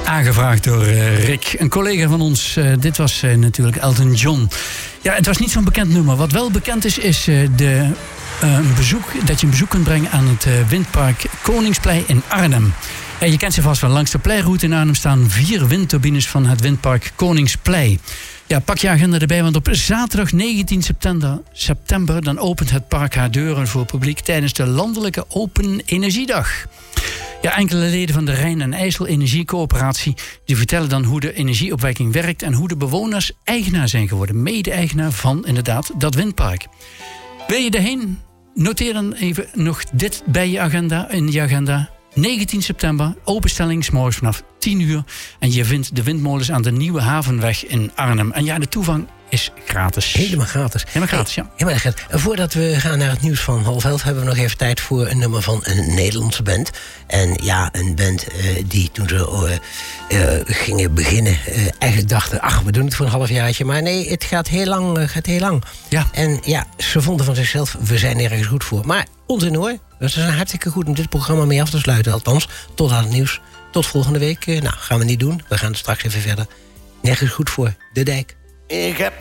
Aangevraagd door Rick, een collega van ons. Dit was natuurlijk Elton John. Ja, het was niet zo'n bekend nummer. Wat wel bekend is een bezoek kunt brengen aan het windpark Koningsplei in Arnhem. Je kent ze vast wel. Langs de pleiroute in Arnhem staan 4 windturbines van het windpark Koningsplei. Ja, pak je agenda erbij, want op zaterdag 19 september dan opent het park haar deuren voor het publiek tijdens de landelijke Open Energiedag. Ja, enkele leden van de Rijn- en IJssel Energiecoöperatie die vertellen dan hoe de energieopwekking werkt en hoe de bewoners eigenaar zijn geworden, mede-eigenaar van inderdaad dat windpark. Wil je erheen? Noteer dan even nog dit bij je agenda, in je agenda. 19 september, openstelling 's morgens vanaf 10 uur. En je vindt de windmolens aan de Nieuwe Havenweg in Arnhem. En ja, de toegang is gratis. Helemaal gratis. Helemaal gratis, ja. Helemaal gratis. En voordat we gaan naar het nieuws van 11:30... hebben we nog even tijd voor een nummer van een Nederlandse band. En ja, een band die toen ze gingen beginnen... eigenlijk dachten, we doen het voor een halfjaartje. Maar nee, het gaat heel lang. Ja. En ja, ze vonden van zichzelf, we zijn ergens goed voor. Maar onzin hoor. Dus het is hartstikke goed om dit programma mee af te sluiten. Althans, tot aan het nieuws. Tot volgende week. Gaan we niet doen. We gaan straks even verder. Nergens goed voor. De Dijk. Ik heb